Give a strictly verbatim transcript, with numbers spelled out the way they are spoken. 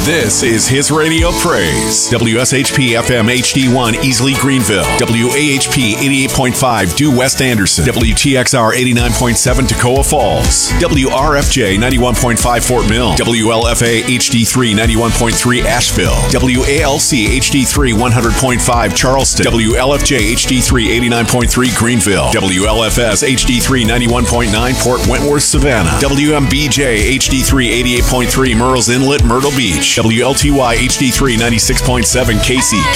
This is his radio praise. W S H P F M H D one Easley Greenville. W A H P eighty-eight point five Due West Anderson. W T X R eighty-nine point seven Toccoa Falls. W R F J ninety-one point five Fort Mill. W L F A H D three ninety-one point three Asheville. W A L C H D three one hundred point five Charleston. W L F J H D three eighty-nine point three Greenville. W L F S H D three ninety-one point nine Port Wentworth, Savannah. W M B J H D three eighty-eight point three Murrells Inlet, Myrtle Beach. W L T Y H D three ninety-six point seven Casey.